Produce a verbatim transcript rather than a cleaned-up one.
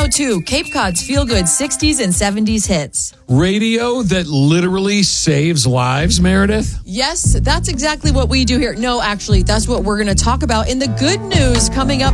two, Cape Cod's feel-good sixties and seventies hits. Radio that literally saves lives, Meredith? Yes, that's exactly what we do here. No, actually, that's what we're going to talk about in the good news coming up.